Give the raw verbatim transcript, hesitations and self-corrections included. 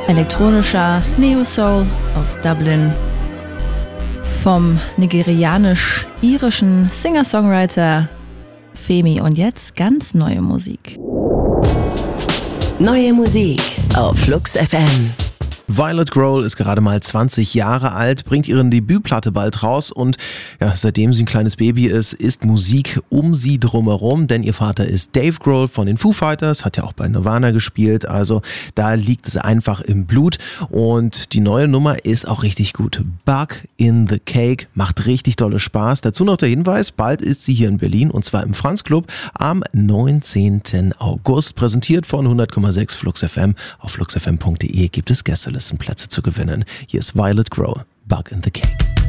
Elektronischer Neo-Soul aus Dublin vom nigerianisch-irischen Singer-Songwriter Femi. Und jetzt ganz neue Musik. Neue Musik auf Flux F M. Violet Grohl ist gerade mal zwanzig Jahre alt, bringt ihre Debütplatte bald raus und ja, seitdem sie ein kleines Baby ist, ist Musik um sie drumherum, denn ihr Vater ist Dave Grohl von den Foo Fighters, hat ja auch bei Nirvana gespielt, also da liegt es einfach im Blut und die neue Nummer ist auch richtig gut. Bug in the Cake, macht richtig dolle Spaß. Dazu noch der Hinweis, bald ist sie hier in Berlin und zwar im Franz Club am neunzehnten August, präsentiert von hundert Komma sechs Flux F M. Auf flux f m punkt d e gibt es Gäste Plätze zu gewinnen. Hier ist Violet Grohl, Bug in the Cake.